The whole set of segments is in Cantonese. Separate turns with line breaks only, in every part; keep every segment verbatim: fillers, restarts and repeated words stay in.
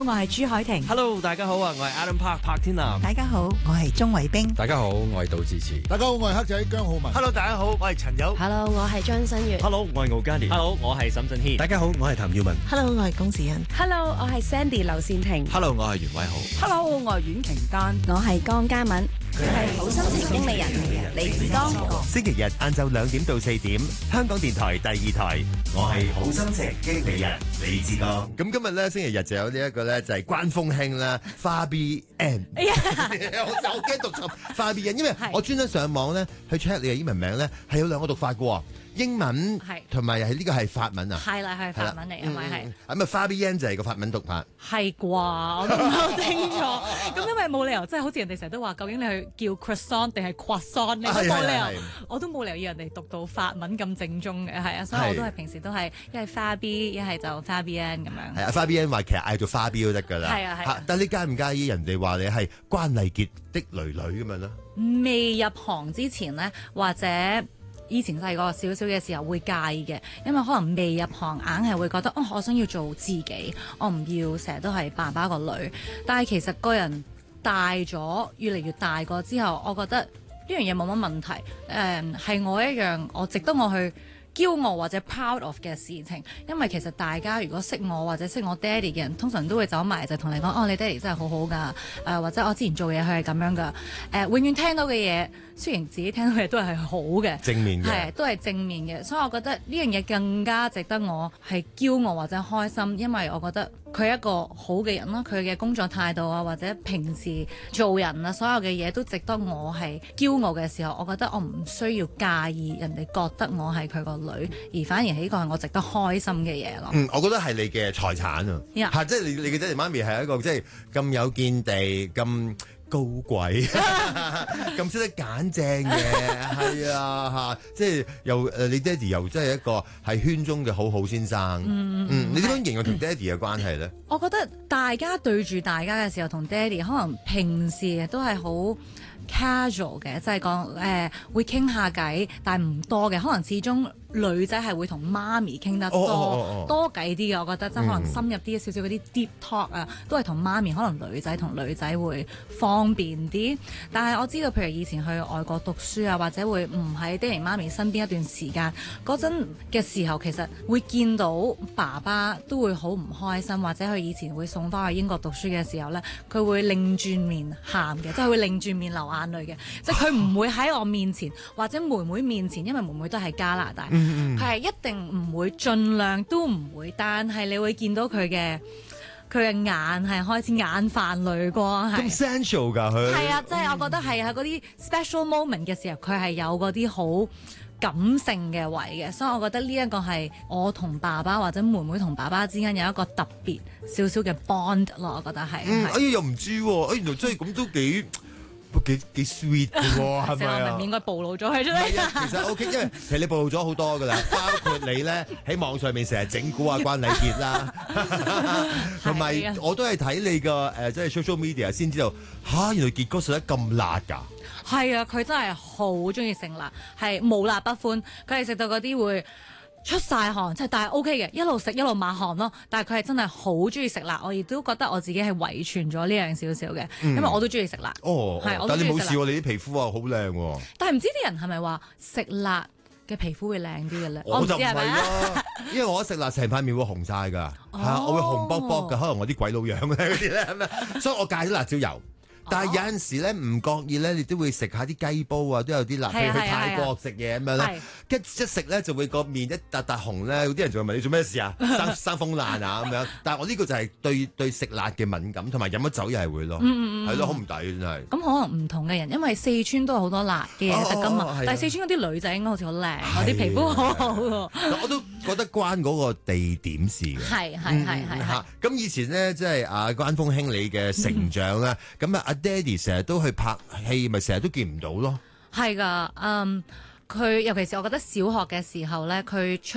我係朱海婷。
Hello， 大家好啊，我係 Adam Park 柏天南。
大家好，我係鍾偉冰。
大家好，我係杜志慈。
大家好，我係黑仔姜浩文。
Hello， 大家好，我係陳友。
Hello， 我係張新月。
Hello， 我係敖嘉年。
Hello， 我係沈振軒。
大家好，我係譚耀文。
Hello， 我係龔子欣。
Hello， 我係 Sandy 劉善婷。
Hello， 我係袁偉豪。
Hello， 我係阮瓊丹。
我係江嘉敏。佢係好心情經理人李志剛。
星期日晏晝兩點到四點，香港電台第二台，我係好心情經理人李志剛。咁今日咧星期日就有呢一個咧就係關風興啦，花 B N。哎呀，我好驚讀錯花 B N， 因為我專登上網咧去 check 你嘅英文名咧係有兩個讀法嘅喎。英文同埋係呢個係法文啊，
係啦，係法文嚟，因為係
咁啊，花 B N 就係個法文讀法，
係啩？我都唔係好清楚。咁因為冇理由，即係好似人哋成日都話，究竟你去叫 croissant 定係 croissant 你都冇理由，我都冇理由要人哋讀到法文咁正宗嘅，係啊，所以我都係平時都係一係花 B， 一係就花 B N 咁樣。係
啊，花 B N 話其實嗌做花 B 都得㗎啦。
係啊係啊。
但係你介唔介意人哋話你係關麗傑的女女咁樣咧？
未入行之前咧，或者以前細個少少嘅時候會介意嘅，因為可能未入行硬係會覺得哦，我想要做自己，我唔要成日都係爸爸個女。但係其實個人大咗，越嚟越大個之後，我覺得呢樣嘢冇乜問題。誒、嗯，係我一樣我值得我去驕傲或者 proud of 嘅事情，因為其實大家如果識我或者識我爹哋嘅人，通常都會走埋就同你講，哦，你爹哋真係好好㗎，誒、呃、或者我之前做嘢佢係咁樣㗎，誒、呃、永遠聽到嘅嘢，雖然自己聽到嘅嘢都係好嘅，
正面嘅，
係都係正面嘅，所以我覺得呢樣嘢更加值得我係驕傲或者開心，因為我覺得佢係一個好嘅人啦，佢嘅工作態度啊或者平時做人啊所有嘅嘢都值得我係驕傲嘅時候，我覺得我唔需要介意人哋覺得我係佢個女，而反而係呢個係我值得開心嘅嘢咯。
嗯，我覺得係你嘅財產啊，嚇
Yeah.，
即係你你嘅爹哋媽咪係一個即係咁有見地、咁高貴、咁識得揀正嘅，係啊嚇，即係又誒你爹哋又真係一個係圈中嘅好好先生。嗯嗯，你點樣形容同爹哋嘅關係咧？
我覺得大家對住大家嘅時候，同爹哋可能平時都係好casual 嘅，即係講誒會傾下偈，但係唔多嘅，可能始終女仔係會同媽咪傾得多、oh, oh, oh, oh. 多偈啲嘅，我覺得即係可能深入啲少少嗰啲 deep talk 啊，都係同媽咪，可能女仔同女仔會方便啲。但係我知道，譬如以前去外國讀書啊，或者會唔喺爹哋媽咪身邊一段時間嗰陣嘅時候，其實會見到爸爸都會好唔開心，或者佢以前會送翻去英國讀書嘅時候咧，佢會擰轉面喊嘅，即係會擰轉面流眼淚嘅，即係佢唔會喺我面前或者妹妹面前，因為妹妹都係加拿大。佢係一定唔會，盡量都唔會，但係你會見到佢嘅佢嘅眼係開始眼泛淚光，係。
咁 sensual 㗎佢。係
啊，即係我覺得係喺嗰啲 special moment 嘅時候，佢係有嗰啲好感性嘅位嘅，所以我覺得呢一個係我同爸爸或者妹妹同爸爸之間有一個特別少少嘅 bond 咯，我覺得係。
嗯，哎呀又唔知喎，哎原來真係咁都幾。幾幾 sweet 嘅喎，係咪啊？
明唔應該暴露咗佢出嚟？
其實 OK，因為其實你暴露咗好多㗎啦，包括你咧喺網上面成日整蠱啊關禮傑啦，同埋我都係睇你個誒即係 social media 先知道嚇，原來傑哥食得咁辣㗎。
係啊，佢真係好中意食辣，係無辣不歡。佢係食到嗰啲會出晒汗，即係但係 O K 嘅，一路食一路抹汗咯。但係佢係真係好中意食辣，我亦都覺得我自己係遺傳咗呢樣少少嘅，因為我都中意食辣。
哦，係，但係你冇試過你啲皮膚啊好靚喎。但
係唔知啲人係咪話食辣嘅皮膚會靚啲嘅咧？
我就唔係啦，因為我一食辣成塊面會紅晒㗎，係啊，我會紅卜卜㗎，可能我啲鬼佬樣咧嗰啲咧，係咪？所以我戒咗辣椒油。但係有陣時咧唔覺意咧，你都會食下啲雞煲啊，都有啲辣。譬如去泰國食嘢咁樣咧，一一食咧就會個面一笪笪紅咧，有啲人就會問你做咩事啊？生生風爛啊咁樣。但係我呢個就係對對食辣嘅敏感，同埋飲咗酒又係會咯，係咯，好唔抵真係。
咁可能唔同嘅人，因為四川都有好多辣嘅嘢食㗎嘛。但係四川嗰啲女仔應該好似好靚，嗰啲皮膚好好喎。
我都覺得關嗰個地點事嘅。
係係係係係。
咁以前咧，即係啊關風興你嘅成長啦，咁啊。爹哋成日都去拍戲，咪成日都見唔到咯。
係㗎，嗯，佢尤其是我覺得小學嘅時候咧，佢出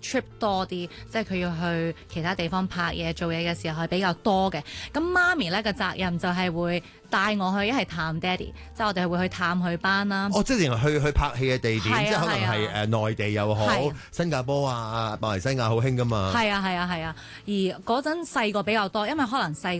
trip 多啲，即係佢要去其他地方拍嘢做嘢嘅時候係比較多嘅。咁媽咪咧嘅責任就係會帶我去一係探爹哋，即係我哋係會去探佢班啦。
哦，即係連去去拍戲嘅地點，
係啊
即係可能係
係啊
誒內地又好，
係啊
新加坡啊、馬來西亞好興噶嘛。
係啊係啊係啊，而嗰陣細個比較多，因為可能細